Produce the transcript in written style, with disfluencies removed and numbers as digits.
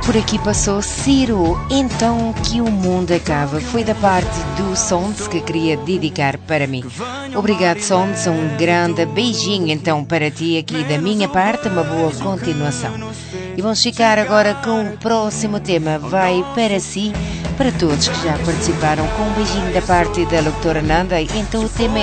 por aqui passou Ciro, então que o mundo acaba. Foi da parte do Sons que queria dedicar para mim. Obrigado, Sons, um grande beijinho então para ti aqui da minha parte, uma boa continuação. E vamos ficar agora com o próximo tema. Vai para si, para todos que já participaram, com um beijinho da parte da locutora Nanda. Então o tema